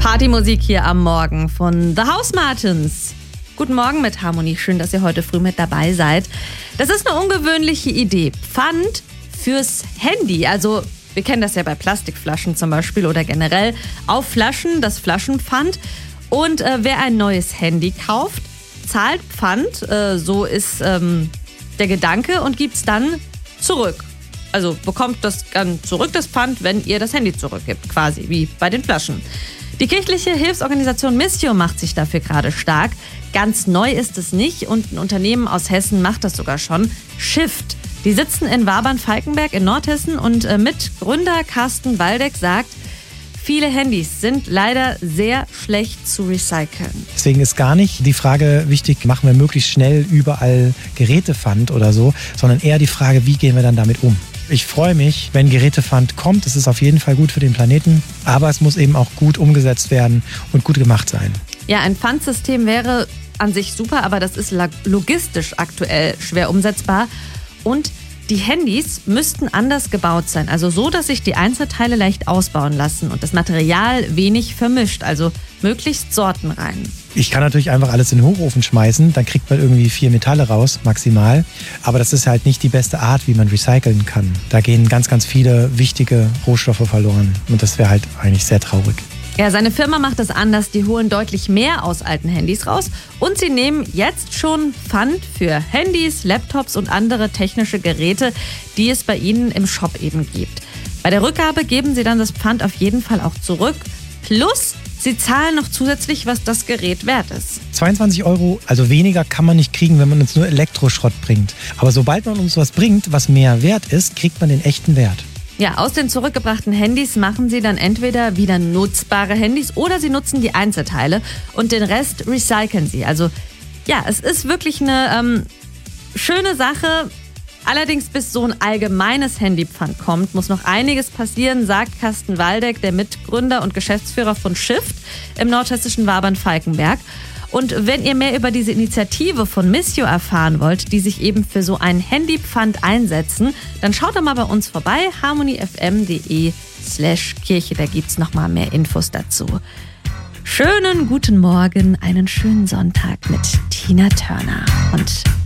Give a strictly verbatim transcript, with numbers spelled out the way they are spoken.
Partymusik hier am Morgen von The Housemartins. Guten Morgen mit Harmonie, schön, dass ihr heute früh mit dabei seid. Das ist eine ungewöhnliche Idee. Pfand fürs Handy, also wir kennen das ja bei Plastikflaschen zum Beispiel oder generell auf Flaschen, das Flaschenpfand. Und äh, wer ein neues Handy kauft, zahlt Pfand, äh, so ist ähm, der Gedanke, und gibt es dann zurück. Also bekommt das dann zurück, das Pfand, wenn ihr das Handy zurückgibt, quasi wie bei den Flaschen. Die kirchliche Hilfsorganisation Missio macht sich dafür gerade stark. Ganz neu ist es nicht und ein Unternehmen aus Hessen macht das sogar schon. Shift. Die sitzen in Wabern-Falkenberg in Nordhessen und äh, Mitgründer Carsten Waldeck sagt, viele Handys sind leider sehr schlecht zu recyceln. Deswegen ist gar nicht die Frage wichtig, machen wir möglichst schnell überall Gerätepfand oder so, sondern eher die Frage, wie gehen wir dann damit um. Ich freue mich, wenn Gerätepfand kommt. Es ist auf jeden Fall gut für den Planeten, aber es muss eben auch gut umgesetzt werden und gut gemacht sein. Ja, ein Pfandsystem wäre an sich super, aber das ist logistisch aktuell schwer umsetzbar. Und die Handys müssten anders gebaut sein, also so, dass sich die Einzelteile leicht ausbauen lassen und das Material wenig vermischt, also möglichst sortenrein. Ich kann natürlich einfach alles in den Hochofen schmeißen, dann kriegt man irgendwie vier Metalle raus, maximal. Aber das ist halt nicht die beste Art, wie man recyceln kann. Da gehen ganz, ganz viele wichtige Rohstoffe verloren und das wäre halt eigentlich sehr traurig. Ja, seine Firma macht das anders. Die holen deutlich mehr aus alten Handys raus und sie nehmen jetzt schon Pfand für Handys, Laptops und andere technische Geräte, die es bei ihnen im Shop eben gibt. Bei der Rückgabe geben sie dann das Pfand auf jeden Fall auch zurück. Plus, sie zahlen noch zusätzlich, was das Gerät wert ist. zweiundzwanzig Euro, also weniger kann man nicht kriegen, wenn man uns nur Elektroschrott bringt. Aber sobald man uns was bringt, was mehr wert ist, kriegt man den echten Wert. Ja, aus den zurückgebrachten Handys machen sie dann entweder wieder nutzbare Handys oder sie nutzen die Einzelteile und den Rest recyceln sie. Also ja, es ist wirklich eine ähm, schöne Sache. Allerdings, bis so ein allgemeines Handypfand kommt, muss noch einiges passieren, sagt Carsten Waldeck, der Mitgründer und Geschäftsführer von Shift im nordhessischen Wabern-Falkenberg. Und wenn ihr mehr über diese Initiative von Missio erfahren wollt, die sich eben für so ein Handypfand einsetzen, dann schaut doch mal bei uns vorbei, harmoniefm.de slash Kirche, da gibt's noch mal mehr Infos dazu. Schönen guten Morgen, einen schönen Sonntag mit Tina Turner und